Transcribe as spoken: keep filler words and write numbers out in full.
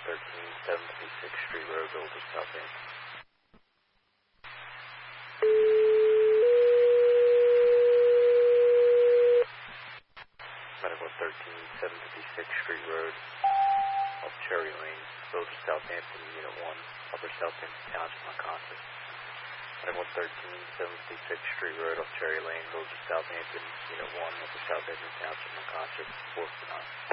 thirteen seventy-sixth Street Road, Village, Southampton. Medical thirteen seventy-sixth Street Road, off Cherry Lane, Village, Southampton, Unit one, Upper Southampton Township, unconscious. Medical thirteen seventy-sixth Street Road, off Cherry Lane, Village, Southampton, Unit one, Upper Southampton Township, unconscious, four to nine.